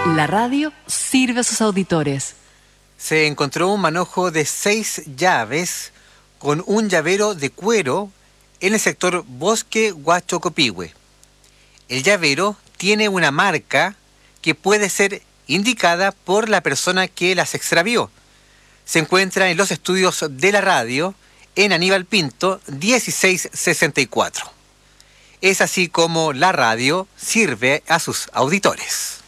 La radio sirve a sus auditores. Se encontró un manojo de 6 llaves con un llavero de cuero en el sector Bosque Huachocopihue. El llavero tiene una marca que puede ser indicada por la persona que las extravió. Se encuentra en los estudios de la radio en Aníbal Pinto 1664. Es así como la radio sirve a sus auditores.